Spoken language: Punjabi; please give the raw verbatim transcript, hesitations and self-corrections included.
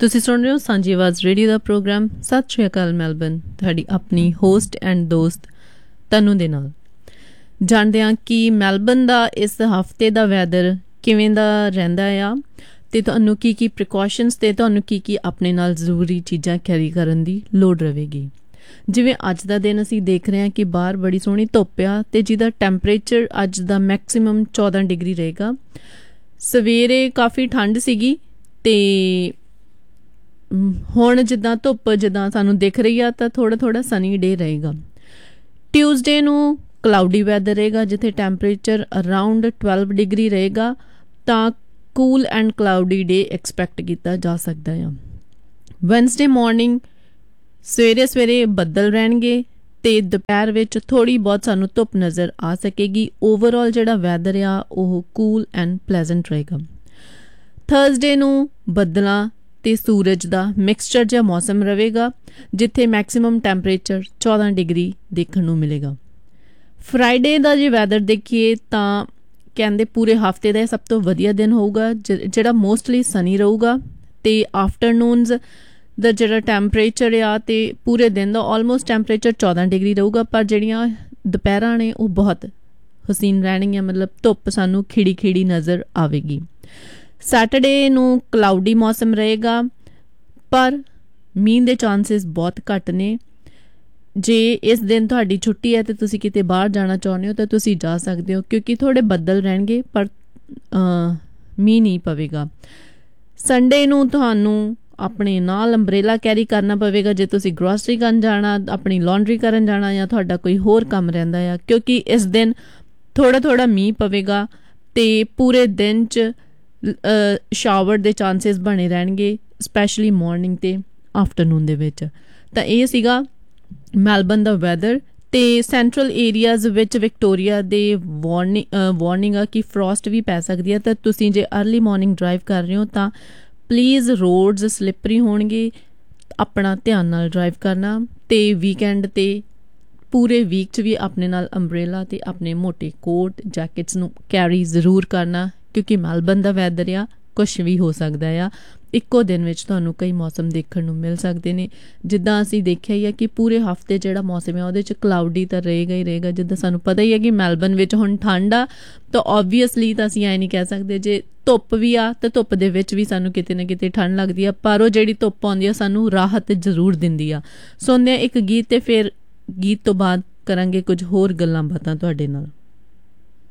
ਤੁਸੀਂ ਸੁਣ ਰਹੇ ਹੋ ਸਾਂਝੀ ਆਵਾਜ਼ ਰੇਡੀਓ ਦਾ ਪ੍ਰੋਗਰਾਮ। ਸਤਿ ਸ਼੍ਰੀ ਅਕਾਲ ਮੈਲਬਨ, ਤੁਹਾਡੀ ਆਪਣੀ ਹੋਸਟ ਐਂਡ ਦੋਸਤ ਤਨੂੰ ਦੇ ਨਾਲ। ਜਾਣਦੇ ਹਾਂ ਕਿ ਮੈਲਬਨ ਦਾ ਇਸ ਹਫ਼ਤੇ ਦਾ ਵੈਦਰ ਕਿਵੇਂ ਦਾ ਰਹਿੰਦਾ ਆ ਅਤੇ ਤੁਹਾਨੂੰ ਕੀ ਕੀ ਪ੍ਰੀਕਾਸ਼ਨਸ ਅਤੇ ਤੁਹਾਨੂੰ ਕੀ ਕੀ ਆਪਣੇ ਨਾਲ ਜ਼ਰੂਰੀ ਚੀਜ਼ਾਂ ਕੈਰੀ ਕਰਨ ਦੀ ਲੋੜ ਰਹੇਗੀ। ਜਿਵੇਂ ਅੱਜ ਦਾ ਦਿਨ ਅਸੀਂ ਦੇਖ ਰਹੇ ਹਾਂ ਕਿ ਬਾਹਰ ਬੜੀ ਸੋਹਣੀ ਧੁੱਪ ਆ ਅਤੇ ਜਿਹਦਾ ਟੈਂਪਰੇਚਰ ਅੱਜ ਦਾ ਮੈਕਸੀਮਮ ਚੌਦਾਂ ਡਿਗਰੀ ਰਹੇਗਾ। ਸਵੇਰੇ ਕਾਫੀ ਠੰਡ ਸੀਗੀ ਅਤੇ ਹੁਣ ਜਿੱਦਾਂ ਧੁੱਪ ਜਿੱਦਾਂ ਸਾਨੂੰ ਦਿਖ ਰਹੀ ਆ ਤਾਂ ਥੋੜ੍ਹਾ ਥੋੜ੍ਹਾ ਸਨੀ ਡੇ ਰਹੇਗਾ। ਟਿਊਜ਼ਡੇ ਨੂੰ ਕਲਾਊਡੀ ਵੈਦਰ ਰਹੇਗਾ ਜਿੱਥੇ ਟੈਂਪਰੇਚਰ ਅਰਾਊਂਡ ਟਵੈਲਵ ਡਿਗਰੀ ਰਹੇਗਾ, ਤਾਂ ਕੂਲ ਐਂਡ ਕਲਾਊਡੀ ਡੇ ਐਕਸਪੈਕਟ ਕੀਤਾ ਜਾ ਸਕਦਾ ਆ। ਵੈਨਸਡੇ ਮੋਰਨਿੰਗ ਸਵੇਰੇ ਸਵੇਰੇ ਬੱਦਲ ਰਹਿਣਗੇ ਅਤੇ ਦੁਪਹਿਰ ਵਿੱਚ ਥੋੜ੍ਹੀ ਬਹੁਤ ਸਾਨੂੰ ਧੁੱਪ ਨਜ਼ਰ ਆ ਸਕੇਗੀ। ਓਵਰਆਲ ਜਿਹੜਾ ਵੈਦਰ ਆ ਉਹ ਕੂਲ ਐਂਡ ਪਲੈਜ਼ੈਂਟ ਰਹੇਗਾ। ਥਰਸਡੇ ਨੂੰ ਬੱਦਲਾਂ ਅਤੇ ਸੂਰਜ ਦਾ ਮਿਕਸਚਰ ਜਿਹਾ ਮੌਸਮ ਰਹੇਗਾ ਜਿੱਥੇ ਮੈਕਸੀਮਮ ਟੈਂਪਰੇਚਰ ਚੌਦਾਂ ਡਿਗਰੀ ਦੇਖਣ ਨੂੰ ਮਿਲੇਗਾ। ਫਰਾਈਡੇ ਦਾ ਜੇ ਵੈਦਰ ਦੇਖੀਏ ਤਾਂ ਕਹਿੰਦੇ ਪੂਰੇ ਹਫ਼ਤੇ ਦਾ ਇਹ ਸਭ ਤੋਂ ਵਧੀਆ ਦਿਨ ਹੋਊਗਾ ਜ ਜਿਹੜਾ ਮੋਸਟਲੀ ਸਨੀ ਰਹੂਗਾ ਅਤੇ ਆਫਟਰਨੂਨਸ ਦਾ ਜਿਹੜਾ ਟੈਂਪਰੇਚਰ ਆ ਅਤੇ ਪੂਰੇ ਦਿਨ ਦਾ ਆਲਮੋਸਟ ਟੈਂਪਰੇਚਰ ਚੌਦਾਂ ਡਿਗਰੀ ਰਹੂਗਾ, ਪਰ ਜਿਹੜੀਆਂ ਦੁਪਹਿਰਾਂ ਨੇ ਉਹ ਬਹੁਤ ਹਸੀਨ ਰਹਿਣਗੀਆਂ, ਮਤਲਬ ਧੁੱਪ ਸਾਨੂੰ ਖਿੜੀ ਖਿੜੀ ਨਜ਼ਰ ਆਵੇਗੀ। ਸੈਟਰਡੇ ਨੂੰ ਕਲਾਊਡੀ ਮੌਸਮ ਰਹੇਗਾ ਪਰ ਮੀਂਹ ਦੇ ਚਾਂਸਿਸ ਬਹੁਤ ਘੱਟ ਨੇ। ਜੇ ਇਸ ਦਿਨ ਤੁਹਾਡੀ ਛੁੱਟੀ ਹੈ ਅਤੇ ਤੁਸੀਂ ਕਿਤੇ ਬਾਹਰ ਜਾਣਾ ਚਾਹੁੰਦੇ ਹੋ ਤਾਂ ਤੁਸੀਂ ਜਾ ਸਕਦੇ ਹੋ ਕਿਉਂਕਿ ਥੋੜ੍ਹੇ ਬੱਦਲ ਰਹਿਣਗੇ ਪਰ ਮੀਂਹ ਨਹੀਂ ਪਵੇਗਾ। ਸੰਡੇ ਨੂੰ ਤੁਹਾਨੂੰ ਆਪਣੇ ਨਾਲ ਅੰਬਰੇਲਾ ਕੈਰੀ ਕਰਨਾ ਪਵੇਗਾ ਜੇ ਤੁਸੀਂ ਗਰੋਸਰੀ ਕਰਨ ਜਾਣਾ, ਆਪਣੀ ਲਾਂਡਰੀ ਕਰਨ ਜਾਣਾ ਜਾਂ ਤੁਹਾਡਾ ਕੋਈ ਹੋਰ ਕੰਮ ਰਹਿੰਦਾ ਆ, ਕਿਉਂਕਿ ਇਸ ਦਿਨ ਥੋੜ੍ਹਾ ਥੋੜ੍ਹਾ ਮੀਂਹ ਪਵੇਗਾ ਅਤੇ ਪੂਰੇ ਦਿਨ 'ਚ ਸ਼ਾਵਰ ਦੇ ਚਾਂਸਿਸ ਬਣੇ ਰਹਿਣਗੇ, ਸਪੈਸ਼ਲੀ ਮੋਰਨਿੰਗ ਅਤੇ ਆਫਟਰਨੂਨ ਦੇ ਵਿੱਚ। ਤਾਂ ਇਹ ਸੀਗਾ ਮੈਲਬਨ ਦਾ ਵੈਦਰ। ਅਤੇ ਸੈਂਟਰਲ ਏਰੀਆਜ਼ ਵਿੱਚ ਵਿਕਟੋਰੀਆ ਦੇ ਵਾਰਨਿੰਗ ਵਾਰਨਿੰਗ ਆ ਕਿ ਫਰੋਸਟ ਵੀ ਪੈ ਸਕਦੀ ਹੈ, ਤਾਂ ਤੁਸੀਂ ਜੇ ਅਰਲੀ ਮੋਰਨਿੰਗ ਡਰਾਈਵ ਕਰ ਰਹੇ ਹੋ ਤਾਂ ਪਲੀਜ਼ ਰੋਡਸ ਸਲਿੱਪਰੀ ਹੋਣਗੇ, ਆਪਣਾ ਧਿਆਨ ਨਾਲ ਡਰਾਈਵ ਕਰਨਾ। ਅਤੇ ਵੀਕਐਂਡ 'ਤੇ ਪੂਰੇ ਵੀਕ 'ਚ ਵੀ ਆਪਣੇ ਨਾਲ ਅੰਬਰੇਲਾ ਅਤੇ ਆਪਣੇ ਮੋਟੇ ਕੋਟ ਜੈਕਟਸ ਨੂੰ ਕੈਰੀ ਜ਼ਰੂਰ ਕਰਨਾ ਕਿਉਂਕਿ ਮੈਲਬਨ ਦਾ ਵੈਦਰ ਆ ਕੁਛ ਵੀ ਹੋ ਸਕਦਾ ਆ। ਇੱਕੋ ਦਿਨ ਵਿੱਚ ਤੁਹਾਨੂੰ ਕਈ ਮੌਸਮ ਦੇਖਣ ਨੂੰ ਮਿਲ ਸਕਦੇ ਨੇ। ਜਿੱਦਾਂ ਅਸੀਂ ਦੇਖਿਆ ਹੀ ਆ ਕਿ ਪੂਰੇ ਹਫ਼ਤੇ ਜਿਹੜਾ ਮੌਸਮ ਆ ਉਹਦੇ 'ਚ ਕਲਾਊਡੀ ਤਾਂ ਰਹੇਗਾ ਹੀ ਰਹੇਗਾ। ਜਿੱਦਾਂ ਸਾਨੂੰ ਪਤਾ ਹੀ ਹੈ ਕਿ ਮੈਲਬਨ ਵਿੱਚ ਹੁਣ ਠੰਡ ਆ ਤਾਂ ਓਬਵੀਅਸਲੀ ਤਾਂ ਅਸੀਂ ਐਂ ਨਹੀਂ ਕਹਿ ਸਕਦੇ, ਜੇ ਧੁੱਪ ਵੀ ਆ ਤਾਂ ਧੁੱਪ ਦੇ ਵਿੱਚ ਵੀ ਸਾਨੂੰ ਕਿਤੇ ਨਾ ਕਿਤੇ ਠੰਡ ਲੱਗਦੀ ਆ, ਪਰ ਉਹ ਜਿਹੜੀ ਧੁੱਪ ਆਉਂਦੀ ਆ ਸਾਨੂੰ ਰਾਹਤ ਜ਼ਰੂਰ ਦਿੰਦੀ ਆ। ਸੁਣਦੇ ਹਾਂ ਇੱਕ ਗੀਤ ਅਤੇ ਫਿਰ ਗੀਤ ਤੋਂ ਬਾਅਦ ਕਰਾਂਗੇ ਕੁਝ ਹੋਰ ਗੱਲਾਂ ਬਾਤਾਂ ਤੁਹਾਡੇ ਨਾਲ।